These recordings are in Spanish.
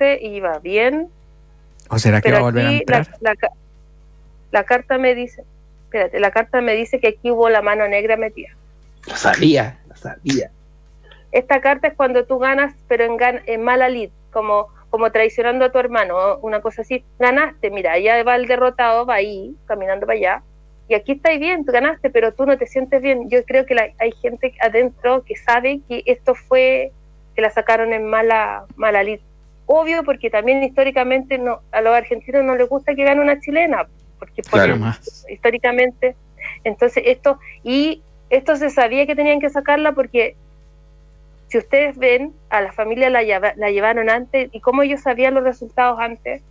parece iba bien. ¿O será que va a Pero volver a aquí entrar? la carta me dice, espérate, la carta me dice que aquí hubo la mano negra metida. Lo sabía. Esta carta es cuando tú ganas, pero en mala lid, como traicionando a tu hermano, una cosa así. Ganaste, mira, allá va el derrotado, va ahí, caminando para allá, y aquí estáis bien, tú ganaste, pero tú no te sientes bien. Yo creo que hay gente adentro que sabe que esto fue, que la sacaron en mala lid. Obvio, porque también históricamente a los argentinos no les gusta que gane una chilena, porque Claro. históricamente. Entonces esto se sabía que tenían que sacarla porque si ustedes ven, a la familia la llevaron antes, y cómo ellos sabían los resultados antes,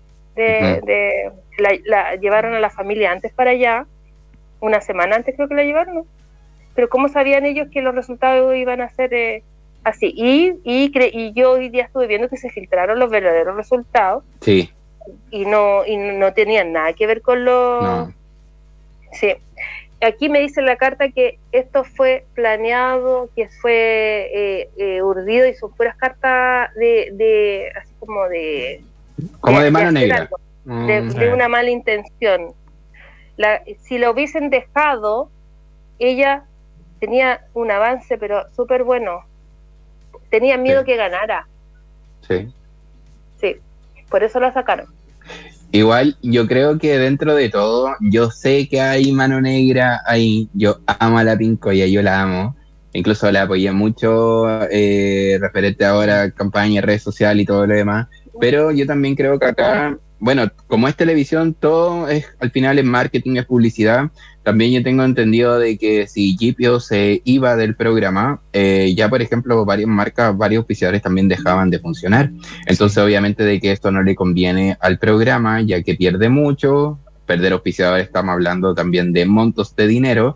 la llevaron a la familia antes para allá, una semana antes creo que la llevaron, ¿no? Pero cómo sabían ellos que los resultados iban a ser así. Y yo hoy día estuve viendo que se filtraron los verdaderos resultados. Sí. Y no tenían nada que ver con los... No. Sí. Aquí me dice la carta que esto fue planeado, que fue urdido, y son puras cartas de así como de mano negra. De una mala intención. Si lo hubiesen dejado, ella tenía un avance, pero súper bueno. Tenía miedo que ganara. Sí. Sí, por eso la sacaron. Igual, yo creo que dentro de todo, yo sé que hay mano negra ahí. Yo amo a la Pincoya, yo la amo. Incluso la apoyé mucho referente ahora a campaña, redes sociales y todo lo demás. Pero yo también creo que acá, bueno, como es televisión, todo es al final es marketing, es publicidad. También yo tengo entendido de que si Gipio se iba del programa, ya por ejemplo varias marcas, varios auspiciadores también dejaban de funcionar. Entonces obviamente de que esto no le conviene al programa, ya que pierde mucho. Perder auspiciadores, estamos hablando también de montos de dinero.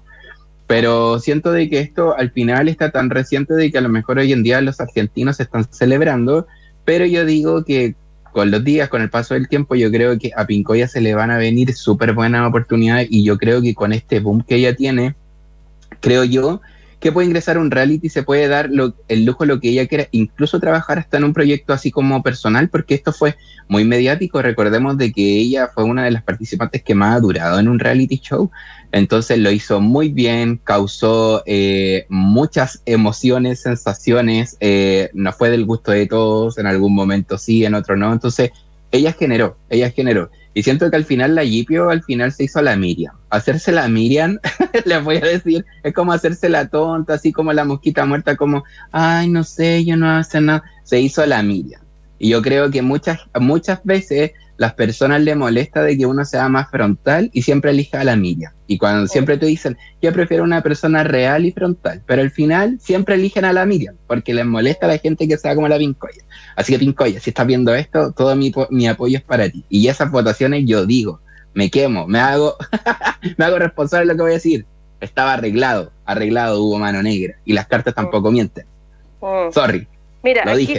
Pero siento de que esto al final está tan reciente de que a lo mejor hoy en día los argentinos están celebrando, pero yo digo que con los días, con el paso del tiempo, yo creo que a Pincoya se le van a venir súper buenas oportunidades, y yo creo que con este boom que ella tiene, creo yo que puede ingresar a un reality, se puede dar el lujo lo que ella quiera, incluso trabajar hasta en un proyecto así como personal, porque esto fue muy mediático. Recordemos de que ella fue una de las participantes que más ha durado en un reality show, entonces lo hizo muy bien, causó muchas emociones, sensaciones, no fue del gusto de todos, en algún momento sí, en otro no, entonces ella generó, y siento que al final la Gipio al final se hizo la Miriam. Hacerse la Miriam, les voy a decir, es como hacerse la tonta, así como la mosquita muerta, como, ay, no sé, yo no hago nada. Se hizo la Miriam. Y yo creo que muchas veces las personas les molesta de que uno sea más frontal y siempre elija a la Miriam. Y cuando siempre te dicen, yo prefiero una persona real y frontal, pero al final siempre eligen a la Miriam, porque les molesta a la gente que sea como la Pincoya. Así que Pincoya, si estás viendo esto, todo mi apoyo es para ti. Y esas votaciones yo digo, me quemo, me hago responsable de lo que voy a decir. Estaba arreglado, hubo mano negra. Y las cartas tampoco mienten. Sorry. Mira, lo aquí dije.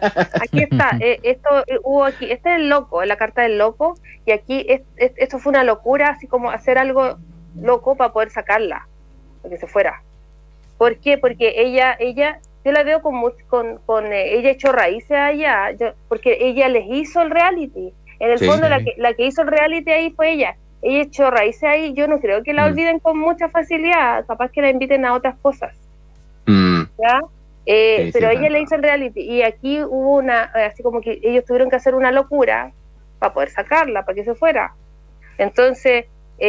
está, esto hubo aquí, esta es el loco, la carta del loco, y aquí esto fue una locura, así como hacer algo loco para poder sacarla, para que se fuera. ¿Por qué? Porque ella yo la veo ella echó raíces allá, porque ella les hizo el reality. En el fondo, la que hizo el reality ahí fue ella. Ella echó raíces ahí, yo no creo que la olviden con mucha facilidad, capaz que la inviten a otras cosas. ¿Ya? Pero ella le hizo el reality, y aquí hubo así como que ellos tuvieron que hacer una locura para poder sacarla, para que se fuera. Entonces,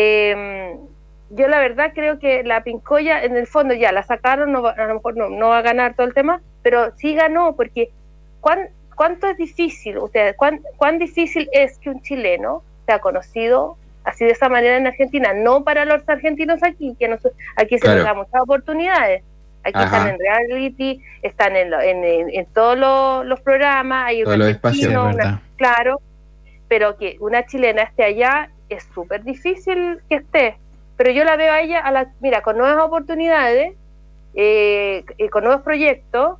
yo la verdad creo que la Pincoya, en el fondo ya la sacaron, a lo mejor no va a ganar todo el tema, pero sí ganó, porque ¿cuánto es difícil, ustedes, cuán difícil es que un chileno sea conocido así de esa manera en Argentina? No para los argentinos aquí, que aquí se les da muchas oportunidades. Aquí están en reality, están en todos los programas, hay un argentino, claro, pero que una chilena esté allá es súper difícil que esté. Pero yo la veo a ella, mira, con nuevas oportunidades, con nuevos proyectos,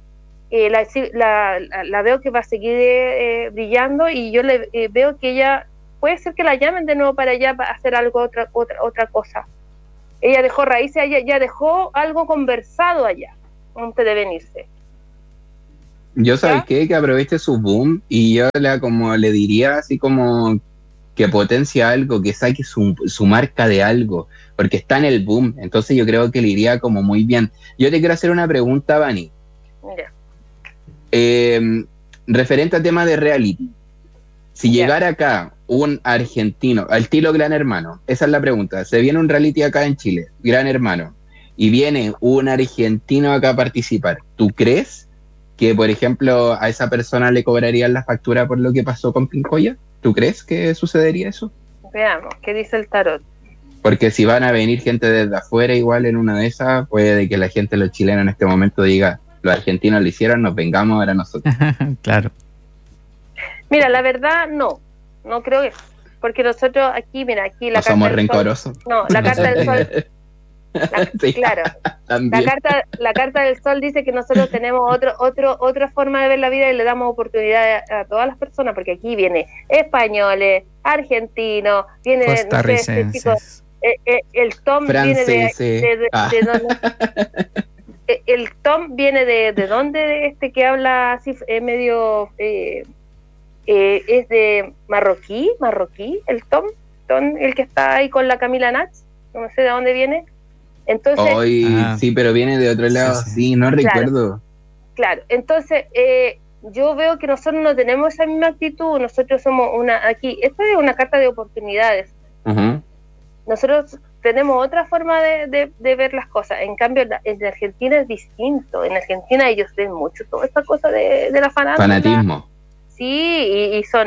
la veo que va a seguir brillando, y yo veo que ella, puede ser que la llamen de nuevo para allá para hacer algo, otra cosa. Ella dejó raíces allá, ya dejó algo conversado allá antes de venirse. Yo sabes ¿Ya? qué, que aproveche su boom y yo como le diría así como que potencia algo, que saque su marca de algo, porque está en el boom, entonces yo creo que le iría como muy bien. Yo te quiero hacer una pregunta, Vani, Ya, eh, referente al tema de reality. Si ya. llegara acá un argentino, al estilo Gran Hermano, esa es la pregunta, se viene un reality acá en Chile, Gran Hermano, y viene un argentino acá a participar, ¿tú crees que, por ejemplo, a esa persona le cobrarían la factura por lo que pasó con Pincoya? ¿Tú crees que sucedería eso? Veamos, ¿qué dice el tarot? Porque si van a venir gente desde afuera, igual en una de esas, puede que la gente, los chilenos en este momento diga, los argentinos lo hicieron, nos vengamos ahora nosotros. Claro. Mira, la verdad, no creo que, porque nosotros aquí, mira, aquí la No carta somos del sol, rencorosos. no, la carta del sol, Sí, claro, también. la carta del sol dice que nosotros tenemos otra forma de ver la vida y le damos oportunidad a todas las personas, porque aquí viene españoles, argentinos, viene, no sé, este chico, Costarricenses. el Tom viene Franceses. de dónde, el Tom viene de dónde, este que habla así medio, es de marroquí, el Tom, el que está ahí con la Camila Nach, no sé de dónde viene. Entonces, Hoy sí, pero viene de otro lado, Sí. sí, no claro, recuerdo. claro. Entonces, yo veo que nosotros no tenemos esa misma actitud, nosotros somos aquí, esto es una carta de oportunidades. Ajá. Nosotros tenemos otra forma de ver las cosas. En cambio, en Argentina es distinto. En Argentina ellos ven mucho toda esta cosa de la farándula. Fanatismo, Sí, y son...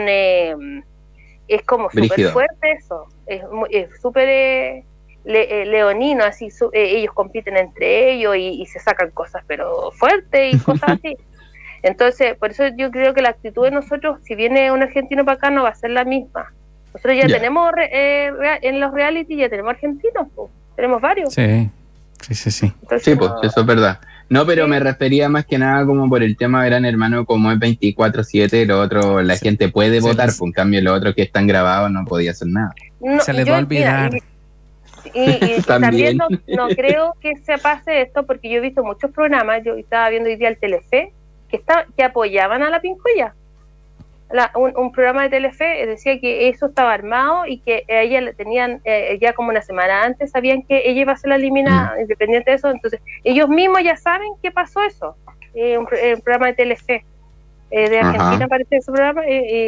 es como súper brígido. fuerte eso. Es súper leonino, así. Ellos compiten entre ellos y se sacan cosas, pero fuertes y cosas así. Entonces, por eso yo creo que la actitud de nosotros, si viene un argentino para acá, no va a ser la misma. Nosotros ya Ya. tenemos en los reality, ya tenemos argentinos, po. Tenemos varios. Sí. Sí. Entonces, Sí, pues, eso es verdad. No, pero sí. me refería más que nada como por el tema de Gran Hermano, como es 24/7, lo otro, la Se- gente puede se votar, les- pues en cambio lo otro que están grabados no podía hacer nada. No, Se les va a mira, olvidar. y también También. no creo que se pase esto, porque yo he visto muchos programas, yo estaba viendo hoy día el Telefe, que apoyaban a la Pincoya. Un programa de Telefe decía que eso estaba armado y que a ella le tenían ya como una semana antes, sabían que ella iba a ser la eliminada, independiente de eso, entonces ellos mismos ya saben qué pasó eso. Un programa de Telefe de Argentina, Ajá. parece ese programa.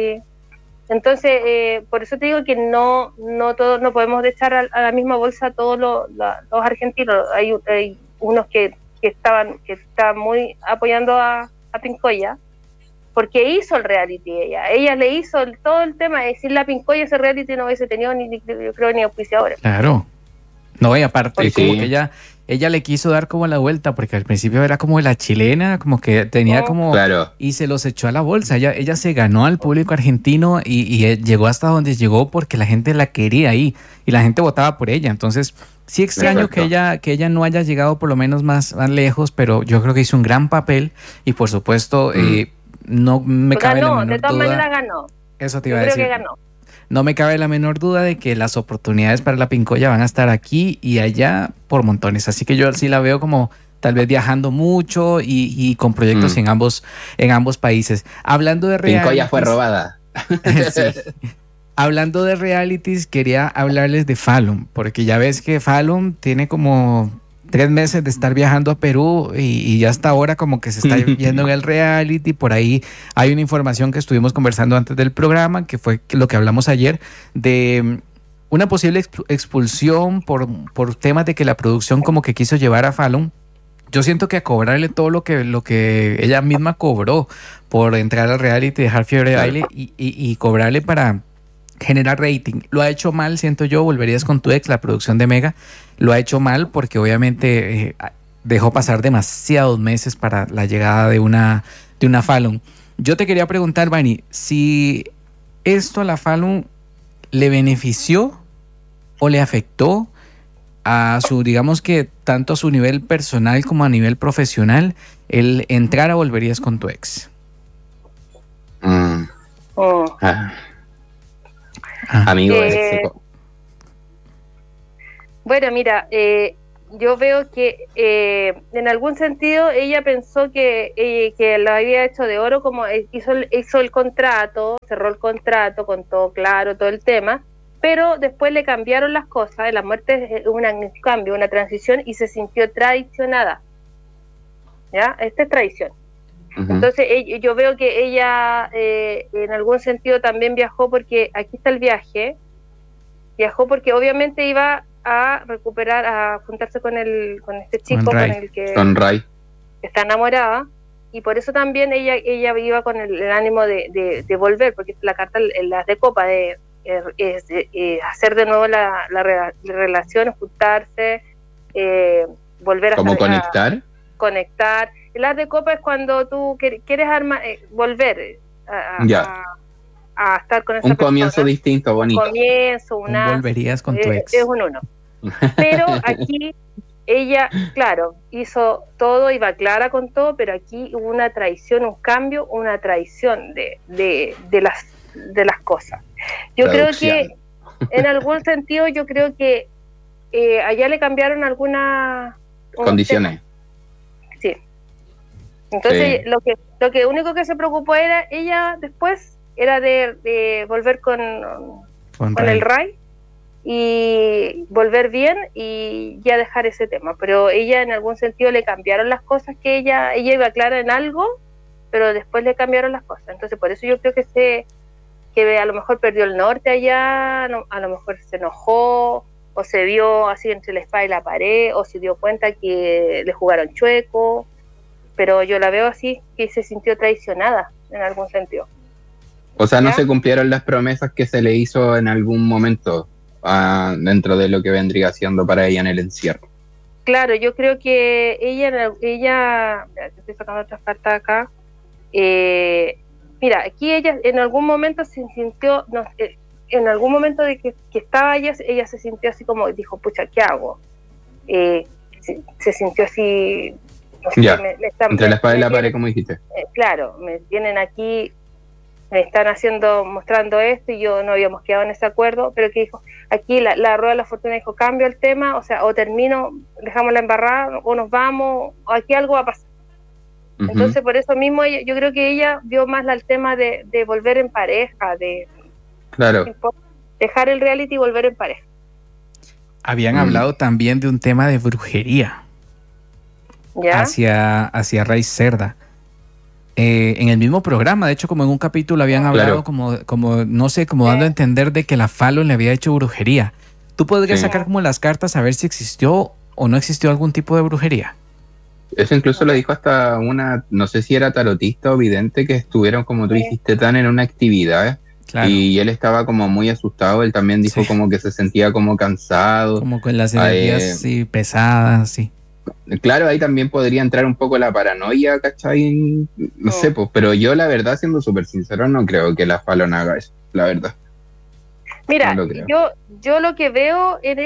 Entonces, por eso te digo que no podemos echar a la misma bolsa a todos los argentinos. Hay unos que estaban muy apoyando a Pincoya, porque hizo el reality ella le hizo todo el tema. Es decir, la Pincoya, ese reality no hubiese tenido yo creo ni auspiciadores. Claro. No, y aparte, Sí, como sí. que ella le quiso dar como la vuelta, porque al principio era como la chilena, como que tenía como, Claro. y se los echó a la bolsa. Ella se ganó al público argentino y llegó hasta donde llegó porque la gente la quería ahí y la gente votaba por ella. Entonces, sí extraño Exacto. que ella no haya llegado por lo menos más lejos, pero yo creo que hizo un gran papel y por supuesto, no me cabe la Ganó, de menor todas duda. maneras ganó. Eso te Yo iba a creo que decir. ganó. No me cabe la menor duda de que las oportunidades para la Pincoya van a estar aquí y allá por montones. Así que yo sí la veo como tal vez viajando mucho y con proyectos en ambos países. Hablando de Pincoya fue realities, robada. sí. Hablando de realities, quería hablarles de Fallon, porque ya ves que Fallon tiene como 3 meses de estar viajando a Perú y ya hasta ahora como que se está viendo en el reality. Por ahí hay una información que estuvimos conversando antes del programa, que fue lo que hablamos ayer, de una posible expulsión por temas de que la producción como que quiso llevar a Fallon. Yo siento que a cobrarle todo lo que ella misma cobró por entrar al reality, dejar Fiebre de Claro. Baile y cobrarle para generar rating. Lo ha hecho mal, siento yo. Volverías con tu ex, la producción de Mega, lo ha hecho mal porque obviamente dejó pasar demasiados meses para la llegada de una Fallon. Yo te quería preguntar, Vani, si esto a la Fallon le benefició o le afectó a su, digamos que tanto a su nivel personal como a nivel profesional, el entrar a Volverías con tu ex. Amigo Bueno, mira, yo veo que en algún sentido ella pensó que lo había hecho de oro, como hizo el contrato, cerró el contrato con todo claro, todo el tema, pero después le cambiaron las cosas, la muerte es un cambio, una transición, y se sintió traicionada. ¿Ya? Esta es traición. Ujú. Entonces yo veo que ella en algún sentido también viajó, porque aquí está el viaje, viajó porque obviamente iba a recuperar, a juntarse con este chico con el que Con Ray. está enamorada, y por eso también ella iba con el ánimo de volver, porque la carta, las de copa, de hacer de nuevo la relación, juntarse, volver ¿Cómo a conectar. Las de copa es cuando tú quieres volver Ya. a estar con esa Un persona. comienzo distinto, bonito. Un comienzo, volverías con tu ex. Es un uno. Pero aquí ella, claro, hizo todo, iba clara con todo, pero aquí hubo una traición, un cambio, una traición de las cosas. Yo Traducción. creo que, en algún sentido, yo creo que allá le cambiaron algunas Condiciones. Sí. Entonces, Sí. lo que único que se preocupó era ella después, era de volver con el Ray, y volver bien y ya dejar ese tema. Pero ella en algún sentido le cambiaron las cosas, que ella iba clara en algo, pero después le cambiaron las cosas. Entonces por eso yo creo que a lo mejor perdió el norte allá, no, a lo mejor se enojó, o se vio así entre la espada y la pared, o se dio cuenta que le jugaron chueco, pero yo la veo así, que se sintió traicionada en algún sentido. O sea, no ¿Ya? se cumplieron las promesas que se le hizo en algún momento dentro de lo que vendría siendo para ella en el encierro. Claro, yo creo que ella, estoy sacando otras cartas acá. Mira, aquí ella en algún momento se sintió, en algún momento de que estaba ella se sintió así como, dijo, pucha, ¿qué hago? Se sintió así, no sé, Ya, entre la espada y la pared, como dijiste. Claro, me tienen aquí, me están mostrando esto, y yo no habíamos quedado en ese acuerdo, pero que dijo, aquí la rueda de la fortuna dijo, cambio el tema, o sea, o termino, dejamos la embarrada, o nos vamos, o aquí algo va a pasar. Uh-huh. Entonces por eso mismo yo creo que ella vio más el tema de volver en pareja, claro, dejar el reality y volver en pareja. Habían hablado también de un tema de brujería. ¿Ya? hacia Ray Cerda. En el mismo programa, de hecho, como en un capítulo habían hablado como no sé, como dando a entender de que la Fallon le había hecho brujería. ¿Tú podrías sacar como las cartas a ver si existió o no existió algún tipo de brujería? Eso incluso lo dijo hasta una, no sé si era tarotista o vidente, que estuvieron, como tú dijiste, tan en una actividad. Claro. Y él estaba como muy asustado, él también dijo como que se sentía como cansado. Como con las energías pesadas, sí. Claro, ahí también podría entrar un poco la paranoia, ¿cachai? No sé, pues, pero yo la verdad, siendo súper sincero, no creo que la Fallon haga eso, la verdad. Mira, no yo lo que veo en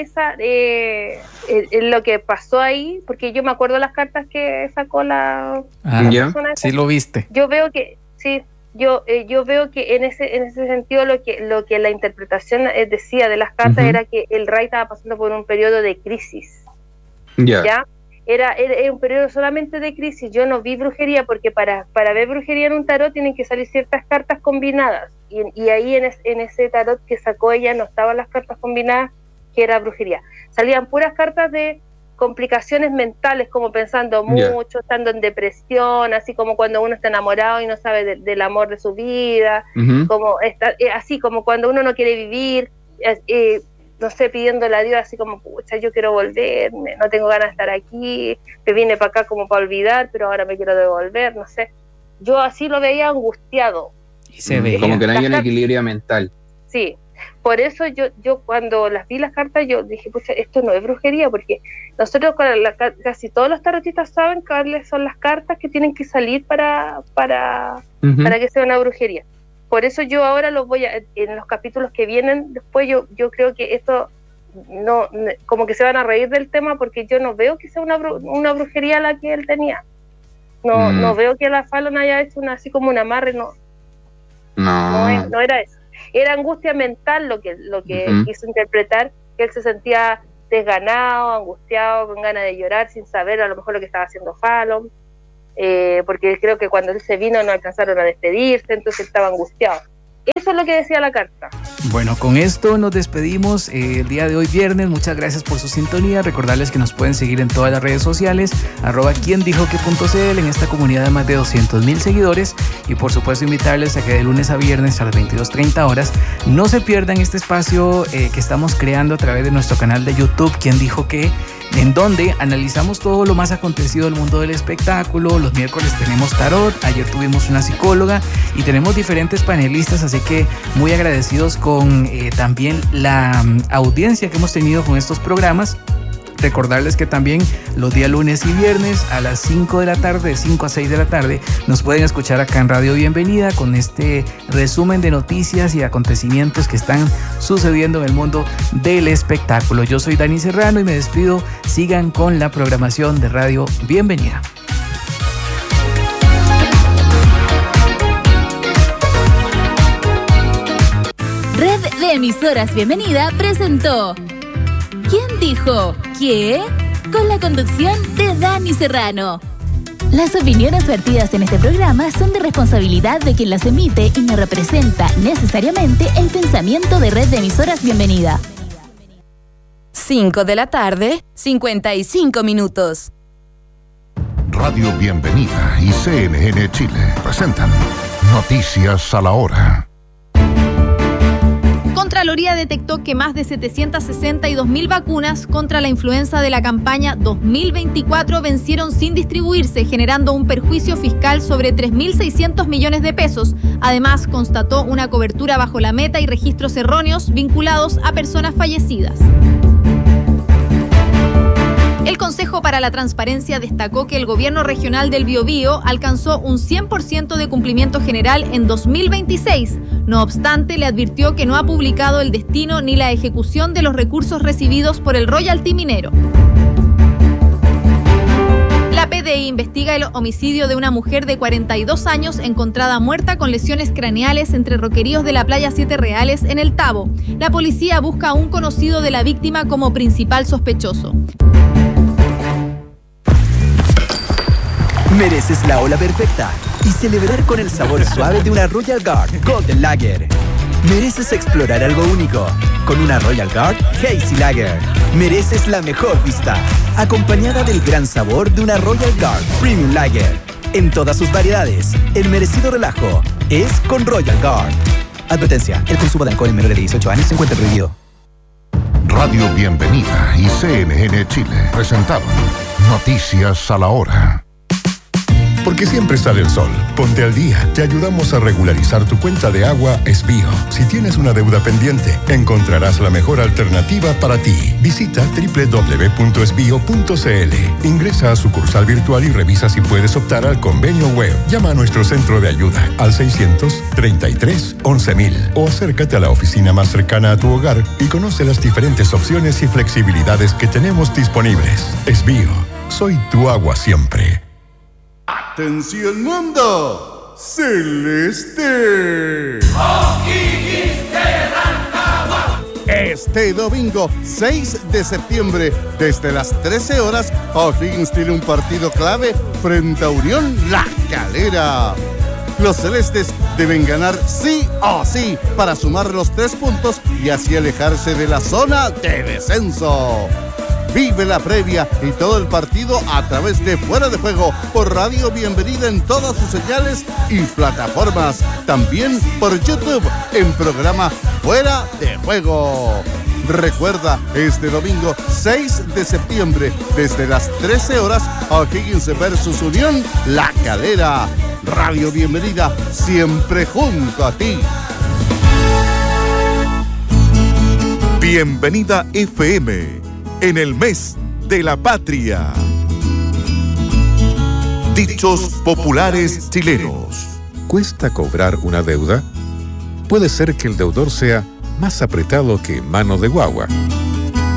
en lo que pasó ahí, porque yo me acuerdo las cartas que sacó la persona. Sí lo viste. Yo veo que, sí, yo veo que en ese sentido lo que la interpretación decía de las cartas era que el Ray estaba pasando por un periodo de crisis. ¿Ya? Era un periodo solamente de crisis. Yo no vi brujería, porque para ver brujería en un tarot tienen que salir ciertas cartas combinadas, y ahí en ese tarot que sacó ella no estaban las cartas combinadas, que era brujería. Salían puras cartas de complicaciones mentales, como pensando mucho, estando en depresión, así como cuando uno está enamorado y no sabe del amor de su vida, como así como cuando uno no quiere vivir, no sé, pidiéndole a Dios así como, pucha, yo quiero volver, no tengo ganas de estar aquí, me vine para acá como para olvidar, pero ahora me quiero devolver, no sé. Yo así lo veía angustiado. Y se veía. Como que no hay un equilibrio mental. Sí, por eso yo cuando vi las cartas, yo dije, pucha, esto no es brujería, porque nosotros casi todos los tarotistas saben cuáles son las cartas que tienen que salir para que sea una brujería. Por eso yo ahora en los capítulos que vienen después, yo creo que esto no, como que se van a reír del tema, porque yo no veo que sea una brujería la que él tenía. No veo que la Fallon haya hecho así como un amarre, no era eso. Era angustia mental lo que quiso interpretar, que él se sentía desganado, angustiado, con ganas de llorar, sin saber a lo mejor lo que estaba haciendo Fallon, porque creo que cuando él se vino no alcanzaron a despedirse, entonces estaba angustiado. Eso es lo que decía la carta. Bueno, con esto nos despedimos el día de hoy viernes. Muchas gracias por su sintonía. Recordarles que nos pueden seguir en todas las redes sociales, @quiendijoque.cl, en esta comunidad de más de 200,000 seguidores. Y por supuesto invitarles a que de lunes a viernes a las 22:30 horas no se pierdan este espacio que estamos creando a través de nuestro canal de YouTube, ¿Quién dijo qué?, en donde analizamos todo lo más acontecido del mundo del espectáculo. Los miércoles tenemos tarot, ayer tuvimos una psicóloga y tenemos diferentes panelistas, así que muy agradecidos con también la audiencia que hemos tenido con estos programas. Recordarles que también los días lunes y viernes a las 5 de la tarde, de 5 a 6 de la tarde, nos pueden escuchar acá en Radio Bienvenida con este resumen de noticias y acontecimientos que están sucediendo en el mundo del espectáculo. Yo soy Dani Serrano y me despido. Sigan con la programación de Radio Bienvenida. Red de Emisoras Bienvenida presentó ¿Quién dijo qué? Con la conducción de Dani Serrano. Las opiniones vertidas en este programa son de responsabilidad de quien las emite y no representa necesariamente el pensamiento de Red de Emisoras Bienvenida. 5 de la tarde, 55 minutos. Radio Bienvenida y CNN Chile presentan Noticias a la Hora. Contraloría detectó que más de 762.000 vacunas contra la influenza de la campaña 2024 vencieron sin distribuirse, generando un perjuicio fiscal sobre 3.600 millones de pesos. Además, constató una cobertura bajo la meta y registros erróneos vinculados a personas fallecidas. El Consejo para la Transparencia destacó que el gobierno regional del Biobío alcanzó un 100% de cumplimiento general en 2026. No obstante, le advirtió que no ha publicado el destino ni la ejecución de los recursos recibidos por el royalty minero. La PDI investiga el homicidio de una mujer de 42 años encontrada muerta con lesiones craneales entre roqueríos de la playa Siete Reales en el Tabo. La policía busca a un conocido de la víctima como principal sospechoso. Mereces la ola perfecta y celebrar con el sabor suave de una Royal Guard Golden Lager. Mereces explorar algo único con una Royal Guard Hazy Lager. Mereces la mejor vista, acompañada del gran sabor de una Royal Guard Premium Lager. En todas sus variedades, el merecido relajo es con Royal Guard. Advertencia, el consumo de alcohol en menores de 18 años se encuentra prohibido. Radio Bienvenida y CNN Chile presentaron Noticias a la Hora. Porque siempre sale el sol. Ponte al día. Te ayudamos a regularizar tu cuenta de agua Esbío. Si tienes una deuda pendiente, encontrarás la mejor alternativa para ti. Visita www.esbio.cl. Ingresa a sucursal virtual y revisa si puedes optar al convenio web. Llama a nuestro centro de ayuda al 633-11,000 o acércate a la oficina más cercana a tu hogar y conoce las diferentes opciones y flexibilidades que tenemos disponibles. Esbío. Soy tu agua siempre. ¡Atención mundo! ¡Celeste! Este domingo 6 de septiembre, desde las 13 horas, O'Higgins tiene un partido clave frente a Unión La Calera. Los celestes deben ganar sí o sí para sumar los 3 puntos y así alejarse de la zona de descenso. Vive la previa y todo el partido a través de Fuera de Juego por Radio Bienvenida en todas sus señales y plataformas. También por YouTube en programa Fuera de Juego. Recuerda, este domingo 6 de septiembre, desde las 13 horas, O'Higgins versus Unión La Calera. Radio Bienvenida, siempre junto a ti. Bienvenida FM. En el mes de la patria. Dichos populares chilenos. ¿Cuesta cobrar una deuda? Puede ser que el deudor sea más apretado que mano de guagua.